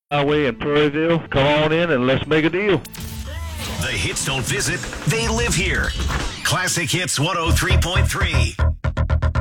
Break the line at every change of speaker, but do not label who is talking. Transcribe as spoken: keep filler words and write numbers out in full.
Highway in Prairieville. Come on in and let's make a deal.
The hits don't visit, they live here. Classic Hits one oh three point three.